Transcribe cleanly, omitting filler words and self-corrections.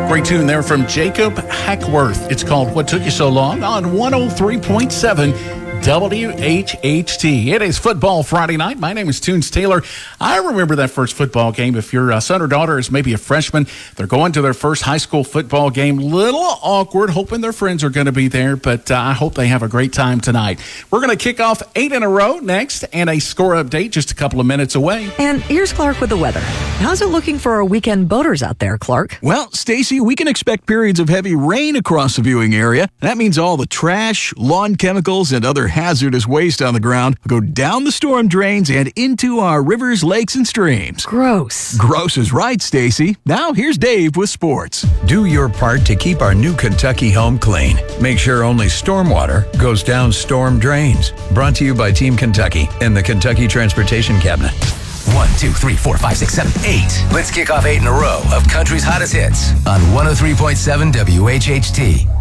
Great tune there from Jacob Hackworth. It's called What Took You So Long on 103.7 WHHT. It is Football Friday night. My name is Toons Taylor. I remember that first football game. If your son or daughter is maybe a freshman, they're going to their first high school football game. Little awkward, hoping their friends are going to be there, but I hope they have a great time tonight. We're going to kick off 8 in a row next, and a score update just a couple of minutes away. And here's Clark with the weather. How's it looking for our weekend boaters out there, Clark? Well, Stacy, we can expect periods of heavy rain across the viewing area. That means all the trash, lawn chemicals, and other hazardous waste on the ground will go down the storm drains and into our rivers, lakes, and streams. Gross. Gross is right, Stacy. Now here's Dave with sports. Do your part to keep our new Kentucky home clean. Make sure only stormwater goes down storm drains. Brought to you by Team Kentucky and the Kentucky Transportation Cabinet. 1, 2, 3, 4, 5, 6, 7, 8. Let's kick off 8 in a row of country's hottest hits on 103.7 WHHT.